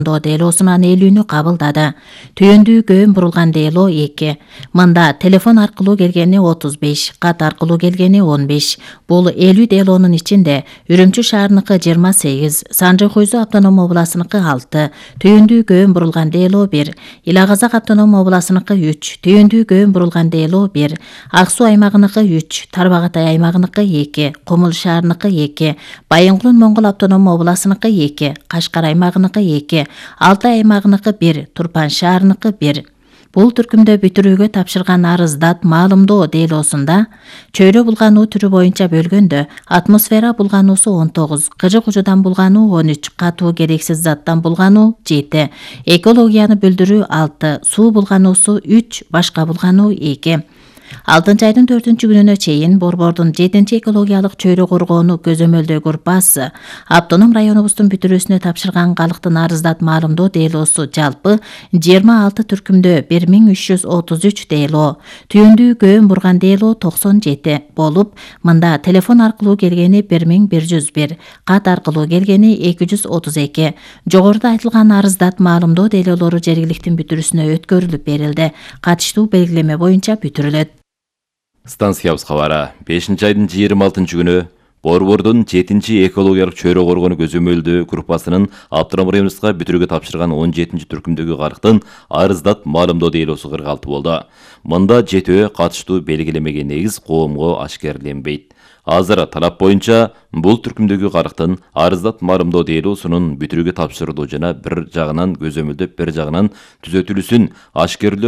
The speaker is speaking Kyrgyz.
делосунан ээлүүнү кабылдады. Түйөндүү көөн бурулган дело 2. Мында телефон аркылуу келгени 35, кат аркылуу келгени 15. Бул 50 делонун ичинде Үрүмчү шаарыныкы 28, Санжы Хойзу автоном областыныкы 6, түйөндүү көөн бурулган дело 1, Ила Казак автоном областыныкы 3, түйөндүү көөн бурулган дело 1, Ак Суу аймагыныкы 3, Тарбагатай аймагыныкы 2, Кумул шаарыныкы 2, Байынгулун Моңгол автоном областыныкы 2, Кашкар аймагыныкы 2, Алтай аймагыныкы 1, Турпан шаарыныкы 1. Бул түркүмдө бүтүрүүгө тапшырган арыздат маалымдоо делосунда чөйрө булгануу түрү боюнча бөлгөндө атмосфера булгануусу 19, кыжык ужудан булгануу 13, катуу керексиз заттан булгануу 7, экологияны бүлдүрүү 6, суу булгануусу 3, башка булгануу 2. 6 айдын 4 күнүнө чейин Борбордун 7 экологиялык чөйрө коргоону көзөмөлдөө группасы автоном районубуздун бүтүрүүсүнө тапшырган калктын арыздат маалымдоо делосу жалпы 26 түркүмдө 1333 дело, түйүндүү көөн бурган дело 97 болуп, мында телефон аркылуу келгени 1101, кат аркылуу келгени 232. Жогоруда айтылган арыздат маалымдоо делолору жергиликтин бүтүрүүсүнө өткөрүлүп берилди. Катыштуу белгилеме боюнча бүтүрүлөт. Станциябыз кабары 5 айдын 26 күнү Борбордун 7 экологиялык чөйрө коргоону көзөмөлдөө группасынын автоном районубузга бүтүрүүгө тапшырган 17 түркүмдөгү карктын арыздат маалымдоо делосу 46 болду. Мында жетөө катыштуу белгилемеге негиз коомго ашкерленбейт. Азыр талап боюнча бул түркүмдөгү карктын арыздат маалымдоо делосунун бүтүрүүгө тапшырылуу жана бир жагынан көзөмөлдөп, бир жагынан түзөтүлүүсүн ашкерлөө